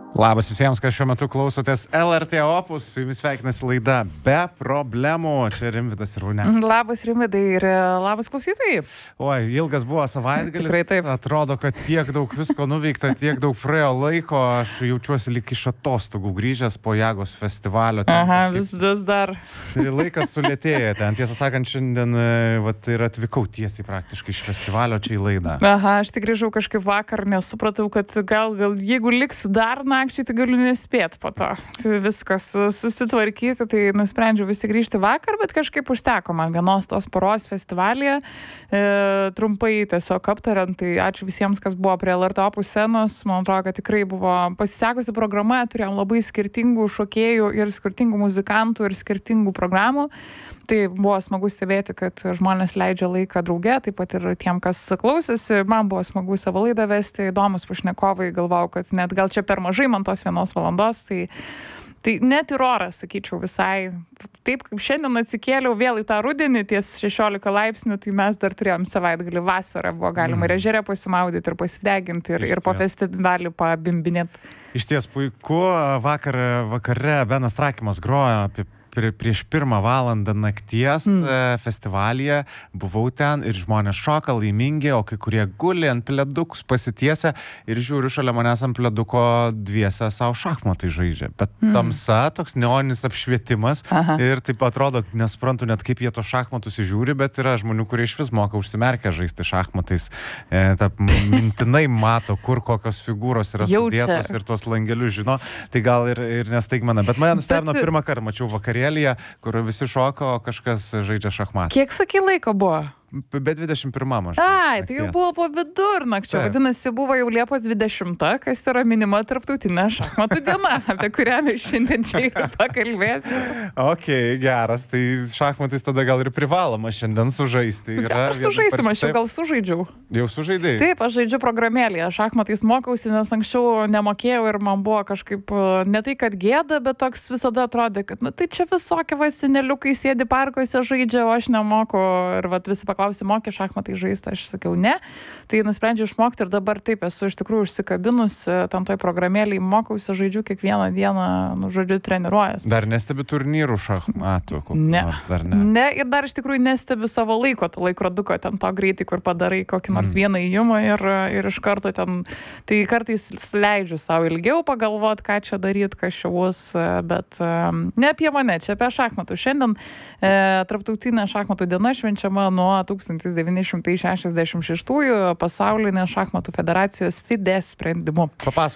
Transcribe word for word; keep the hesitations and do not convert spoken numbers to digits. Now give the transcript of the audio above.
Labas visiems, kas šiuo metu klausotės L R T Opus, su jumis sveikinasi laida Be problemų. Čia Rimvydas ir Rūnė. Labas Rimvydai ir labas klausytojai. Oi, ilgas buvo savaitgalis. Tikrai taip. Atrodo, kad tiek daug visko nuveikta, tiek daug praėjo laiko. Aš jaučiuosi lyg iš atostogų grįžęs po Jagos festivalio. Ten Aha, kažkaip... vis, vis dar. Laikas sulėtėja ten. Tiesą sakant, šiandien vat, ir atvykau tiesiai praktiškai iš festivalio čia į laidą. Aha, aš tik grįžau kažkaip vakar, nesupratau, kad gal, gal jeigu liksiu dar nakčiai, tai galiu nespėti po to. Tai viskas susitvarkyti, tai nusprendžiau visi grįžti vakar, bet kažkaip užteko man vienos tos poros festivalyje. E, trumpai tiesiog aptariant, tai ačiū visiems, kas buvo prie L R T Opus scenos. Man atrodo, kad tikrai buvo pasisekusi programa, turėjom labai skirtingų šokėjų ir skirtingų muzikantų ir skirtingų programų. Tai buvo smagu stebėti, kad žmonės leidžia laiką drauge, taip pat ir tiem, kas klausėsi. Man buvo smagu savo laidą vesti, įdomus pašnekovai, galvau, kad net gal čia per mažai man tos vienos valandos, tai, tai net ir oras, sakyčiau, visai. Taip, kaip šiandien atsikėliau vėl į tą rudenį ties šešiolika laipsnių, tai mes dar turėjom savaitgalį vasarą, buvo galima ir ežere pasimaudyti ir pasideginti ir, ir po festivalį pabimbinėti. Iš ties puiku, vakar, vakare Benas Trakimas grojo apie prieš pirmą valandą nakties mm. festivalyje, buvau ten ir žmonės šoka laimingi, o kai kurie guli ant pledukus pasitiesia ir žiūriu šalia manęs ant pleduko dviese savo šachmatai žaidžia. Bet mm. tamsa, toks neoninis apšvietimas. Aha. Ir taip atrodo, nesuprantu net kaip jie to šachmatus įžiūri, bet yra žmonių, kurie iš vis moka užsimerkę žaisti šachmatais. E, ta, mintinai mato, kur kokios figūros yra sudėtos ir tuos langelius žino. Tai gal ir, ir nestaigmena. Bet mane nustebino bet... pirmą kartą, mačiau vakarė, kur visi šoko, o kažkas žaidžia šachmatą. Kiek sakai laiko buvo? Be dvidešimt pirmą maždaug. Ai, tai jau buvo po vidurnakčio. Vadinasi, buvo jau Liepos dvidešimta, kas yra minima tarptautinė šachmatų diena, apie kurią mes šiandien čia ir pakalbėsim. Ok, geras. Tai šachmatais tada gal ir privaloma šiandien sužaisti. Yra aš sužaisim, aš jau gal sužaidžiau. Jau sužaidai? Taip, aš žaidžiu programėlėje. Šachmatais mokausi, nes anksčiau nemokėjau ir man buvo kažkaip ne tai, kad gėda, bet toks visada atrodė, kad nu, tai čia visokie va seneliukai sėdi parkuose žaidžia, o aš nemoku. Ir vat visi paklausė, mokė šachmatai žaisti, aš sakiau ne. Tai nusprendžiau išmokti ir dabar taip esu iš tikrųjų užsikabinus tam toj programėlėj, mokausi, žaidžiu kiekvieną dieną, nu, žodžiu, treniruojas. Dar nestebi turnyrų šachmatų? Ne. Nors, dar ne. Ne, ir dar iš tikrųjų nestebi savo laiko, to laikroduko, ten to greitai, kur padarai kokį nors mm. vieną įjumą ir, ir iš karto ten, tai kartais leidžiu savo ilgiau pagalvoti, ką čia daryti, kas čia bus, bet um, ne apie mane, čia apie šachmatų. Šiandien e, tarptautinė šachmatų diena švenčiama nuo tūkstantis devyni šimtai šešiasdešimt šeštųjų pasaulinės šachmatų federacijos FIDE sprendimu. Papasakok